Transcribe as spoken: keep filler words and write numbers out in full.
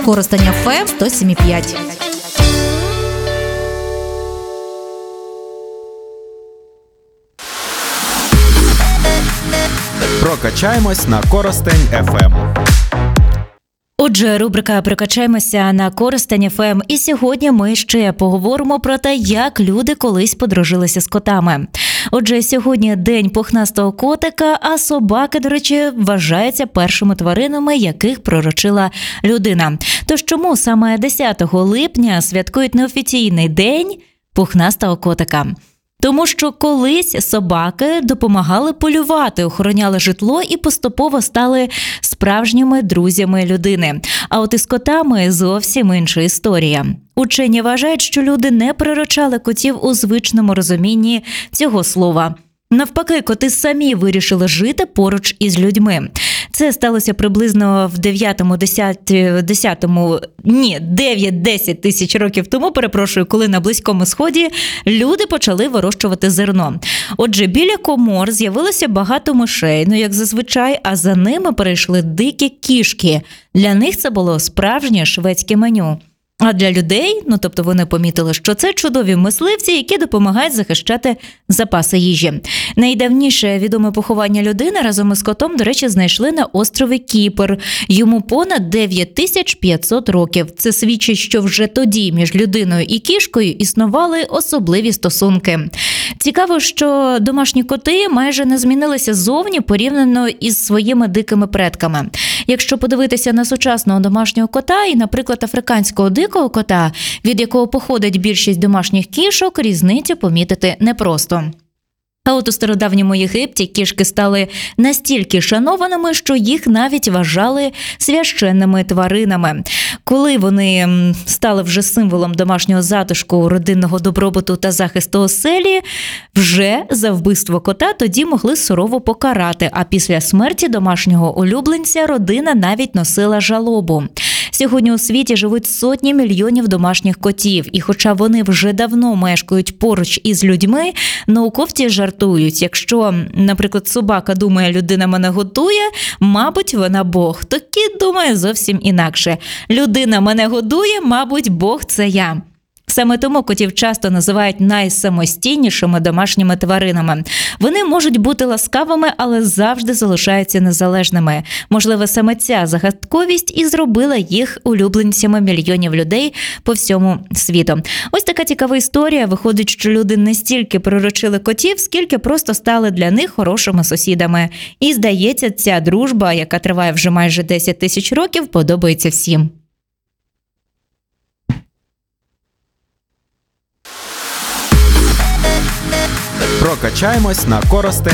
Коростень еф ем сто сім і п'ять. Прокачаємось на Коростень еф ем. Отже, рубрика «Прокачаємося» на Коростень еф ем. І сьогодні ми ще поговоримо про те, як люди колись подружилися з котами. Отже, сьогодні день пухнастого котика, а собаки, до речі, вважаються першими тваринами, яких приручила людина. Тож чому саме десятого липня святкують неофіційний день пухнастого котика? Тому що колись собаки допомагали полювати, охороняли житло і поступово стали справжніми друзями людини. А от із котами зовсім інша історія. Учені вважають, що люди не приручали котів у звичному розумінні цього слова. Навпаки, коти самі вирішили жити поруч із людьми. Це сталося приблизно в дев'ятому-десятому, ні, дев'ять-десять тисяч років тому, перепрошую, коли на Близькому Сході люди почали вирощувати зерно. Отже, біля комор з'явилося багато мишей, ну як зазвичай, а за ними перейшли дикі кішки. Для них це було справжнє шведське меню. А для людей, ну тобто вони помітили, що це чудові мисливці, які допомагають захищати запаси їжі. Найдавніше відоме поховання людини разом із котом, до речі, знайшли на острові Кіпр. Йому понад дев'ять тисяч п'ятсот років. Це свідчить, що вже тоді між людиною і кішкою існували особливі стосунки. Цікаво, що домашні коти майже не змінилися ззовні порівняно із своїми дикими предками. Якщо подивитися на сучасного домашнього кота і, наприклад, африканського дикого кота, від якого походить більшість домашніх кішок, різницю помітити непросто. А от у стародавньому Єгипті кішки стали настільки шанованими, що їх навіть вважали священними тваринами. Коли вони стали вже символом домашнього затишку, родинного добробуту та захисту оселі, вже за вбивство кота тоді могли сурово покарати, а після смерті домашнього улюбленця родина навіть носила жалобу. Сьогодні у світі живуть сотні мільйонів домашніх котів, і хоча вони вже давно мешкають поруч із людьми, науковці жартують, якщо, наприклад, собака думає, людина мене годує, мабуть, вона Бог, то кіт думає зовсім інакше. Людина мене годує, мабуть, Бог – це я. Саме тому котів часто називають найсамостійнішими домашніми тваринами. Вони можуть бути ласкавими, але завжди залишаються незалежними. Можливо, саме ця загадковість і зробила їх улюбленцями мільйонів людей по всьому світу. Ось така цікава історія. Виходить, що люди не стільки приручили котів, скільки просто стали для них хорошими сусідами. І, здається, ця дружба, яка триває вже майже десять тисяч років, подобається всім. Прокачаємось на Коростень